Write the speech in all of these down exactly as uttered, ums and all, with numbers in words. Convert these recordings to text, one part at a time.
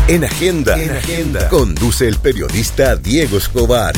En Agenda, en Agenda, conduce el periodista Diego Escobar.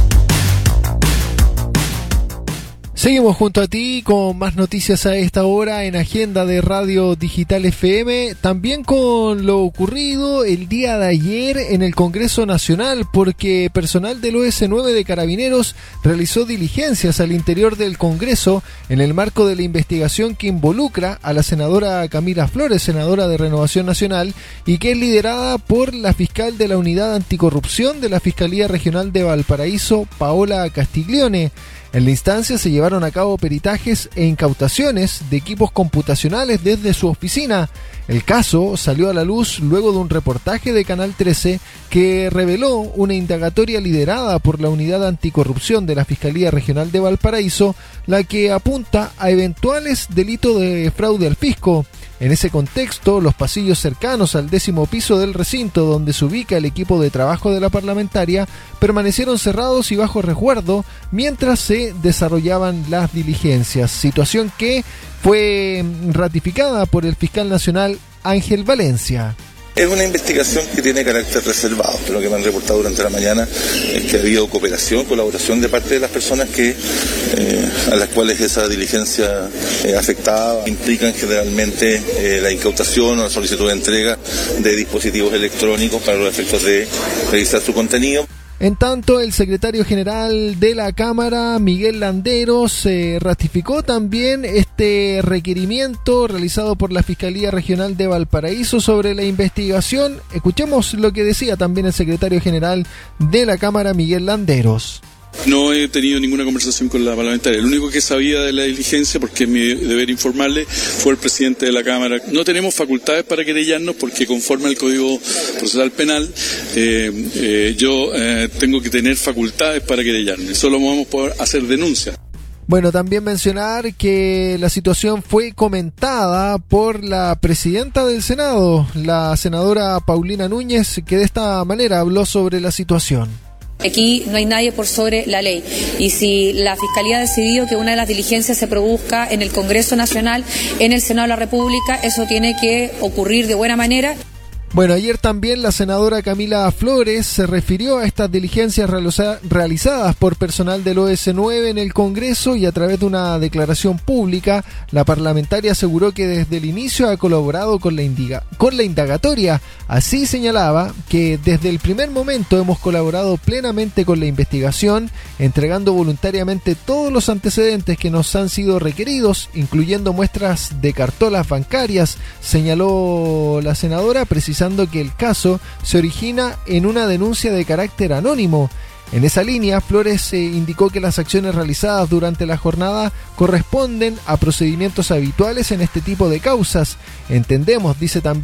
Seguimos junto a ti con más noticias a esta hora en Agenda de Radio Digital F M, también con lo ocurrido el día de ayer en el Congreso Nacional, porque personal del O S nueve de Carabineros realizó diligencias al interior del Congreso en el marco de la investigación que involucra a la senadora Camila Flores, senadora de Renovación Nacional, y que es liderada por la fiscal de la Unidad Anticorrupción de la Fiscalía Regional de Valparaíso, Paola Castiglione. En la instancia se llevaron a cabo peritajes e incautaciones de equipos computacionales desde su oficina. El caso salió a la luz luego de un reportaje de Canal trece que reveló una indagatoria liderada por la Unidad Anticorrupción de la Fiscalía Regional de Valparaíso, la que apunta a eventuales delitos de fraude al fisco. En ese contexto, los pasillos cercanos al décimo piso del recinto donde se ubica el equipo de trabajo de la parlamentaria permanecieron cerrados y bajo resguardo mientras se desarrollaban las diligencias, situación que fue ratificada por el fiscal nacional Ángel Valencia. Es una investigación que tiene carácter reservado. Lo que me han reportado durante la mañana es que ha habido cooperación, colaboración de parte de las personas que eh, a las cuales esa diligencia eh, afectaba. Implican generalmente eh, la incautación o la solicitud de entrega de dispositivos electrónicos para los efectos de revisar su contenido. En tanto, el secretario general de la Cámara, Miguel Landeros, eh, ratificó también este requerimiento realizado por la Fiscalía Regional de Valparaíso sobre la investigación. Escuchemos lo que decía también el secretario general de la Cámara, Miguel Landeros. No he tenido ninguna conversación con la parlamentaria. El único que sabía de la diligencia, porque es mi deber informarle, fue el presidente de la Cámara. No tenemos facultades para querellarnos porque conforme al Código Procesal Penal, eh, eh, yo eh, tengo que tener facultades para querellarme. Solo vamos a poder hacer denuncias. Bueno, también mencionar que la situación fue comentada por la presidenta del Senado, la senadora Paulina Núñez, que de esta manera habló sobre la situación. Aquí no hay nadie por sobre la ley y si la Fiscalía ha decidido que una de las diligencias se produzca en el Congreso Nacional, en el Senado de la República, eso tiene que ocurrir de buena manera. Bueno, ayer también la senadora Camila Flores se refirió a estas diligencias realizadas por personal del O S nueve en el Congreso y a través de una declaración pública, la parlamentaria aseguró que desde el inicio ha colaborado con la, indiga, con la indagatoria. Así señalaba que desde el primer momento hemos colaborado plenamente con la investigación, entregando voluntariamente todos los antecedentes que nos han sido requeridos, incluyendo muestras de cartolas bancarias, señaló la senadora, precisamente que el caso se origina en una denuncia de carácter anónimo. En esa línea, Flores eh, indicó que las acciones realizadas durante la jornada corresponden a procedimientos habituales en este tipo de causas. Entendemos, dice también,